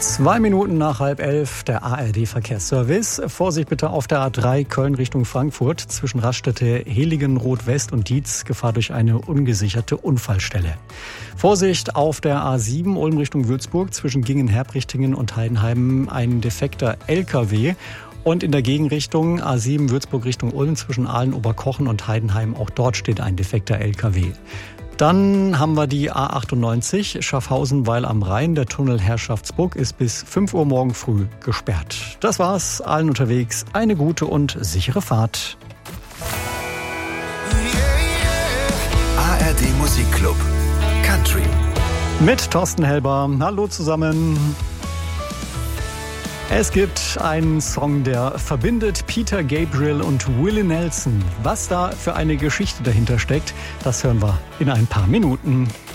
2 Minuten nach 10:30, der ARD-Verkehrsservice. Vorsicht bitte auf der A3 Köln Richtung Frankfurt zwischen Raststätte Heligenroth West und Dietz. Gefahr durch eine ungesicherte Unfallstelle. Vorsicht auf der A7 Ulm Richtung Würzburg zwischen Gingen-Herbrichtingen und Heidenheim ein defekter LKW. Und in der Gegenrichtung A7 Würzburg Richtung Ulm zwischen Aalen-Oberkochen und Heidenheim. Auch dort steht ein defekter LKW. Dann haben wir die A98 Schaffhausen-Weil am Rhein. Der Tunnel Herrschaftsburg ist bis 5 Uhr morgen früh gesperrt. Das war's. Allen unterwegs eine gute und sichere Fahrt. ARD Musikclub Country Mit Thorsten Helber. Hallo zusammen. Es gibt einen Song, der verbindet Peter Gabriel und Willie Nelson. Was da für eine Geschichte dahinter steckt, das hören wir in ein paar Minuten.